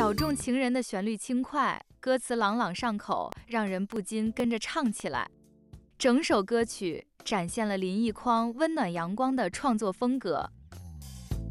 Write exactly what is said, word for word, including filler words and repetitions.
小众情人的旋律轻快，歌词朗朗上口，让人不禁跟着唱起来。整首歌曲展现了林奕匡温暖阳光的创作风格，